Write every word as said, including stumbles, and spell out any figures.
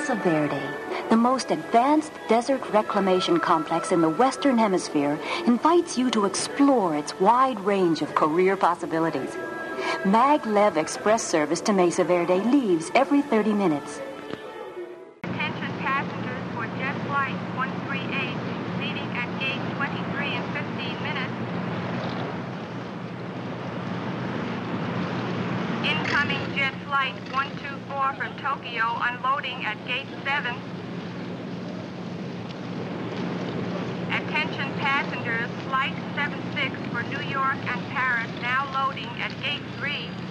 Mesa Verde, the most advanced desert reclamation complex in the Western Hemisphere, invites you to explore its wide range of career possibilities. Maglev Express service to Mesa Verde leaves every thirty minutes. Attention passengers for Jet Flight one three eight, leaving at gate twenty-three in fifteen minutes. Incoming Jet Flight one two four from Tokyo, unloading at gate seven. Attention passengers, Flight seven six for New York and Paris, now loading at gate three.